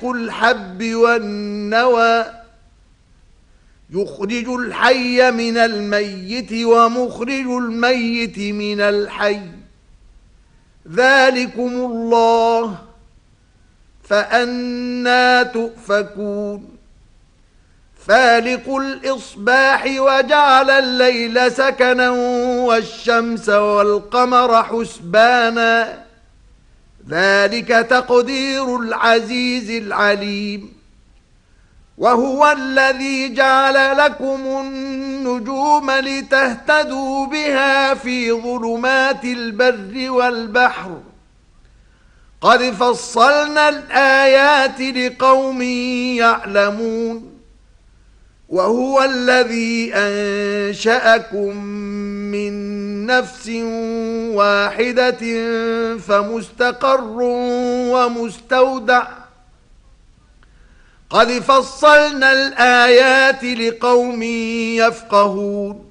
الحب والنوى يخرج الحي من الميت ومخرج الميت من الحي ذلكم الله فأنى تؤفكون فالق الإصباح وجعل الليل سكنا والشمس والقمر حسبانا ذلك تقدير العزيز العليم وهو الذي جعل لكم النجوم لتهتدوا بها في ظلمات البر والبحر قد فصلنا الآيات لقوم يعلمون وهو الذي أنشأكم من نفس واحدة فمستقر ومستودع قد فصلنا الآيات لقوم يفقهون